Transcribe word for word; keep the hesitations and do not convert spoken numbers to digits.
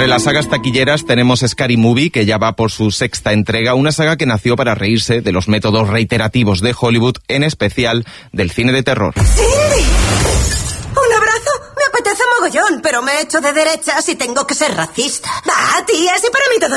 Entre las sagas taquilleras tenemos Scary Movie, que ya va por su sexta entrega, una saga que nació para reírse de los métodos reiterativos de Hollywood, en especial del cine de terror. ¡Cindy! ¿Un abrazo? Me apetece mogollón, pero me he hecho de derechas y tengo que ser racista. Ah, tía, si para mí todo